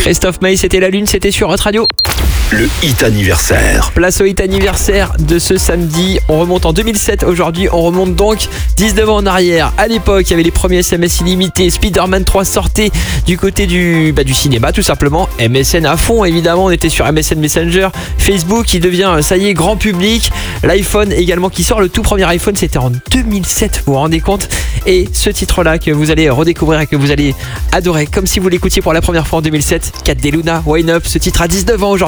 Christophe Maé, c'était la lune, c'était sur Hot Radio. Le hit anniversaire. Place au hit anniversaire de ce samedi. On remonte en 2007. Aujourd'hui, on remonte donc 19 ans en arrière. À l'époque, il y avait les premiers SMS illimités. Spider-Man 3 sortait du côté du cinéma, tout simplement. MSN à fond, évidemment. On était sur MSN Messenger. Facebook, qui devient, ça y est, grand public. L'iPhone également qui sort. Le tout premier iPhone, c'était en 2007. Vous vous rendez compte? Et ce titre-là que vous allez redécouvrir et que vous allez adorer, comme si vous l'écoutiez pour la première fois en 2007. Cat de Luna, Wine Up. Ce titre a 19 ans aujourd'hui.